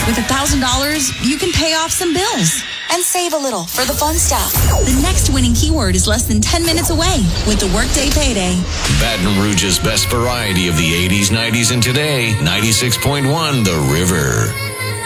With $1,000, you can pay off some bills. And save a little for the fun stuff. The next winning keyword is less than 10 minutes away with the Workday Payday. Baton Rouge's best variety of the 80s, 90s, and today. 96.1 The River.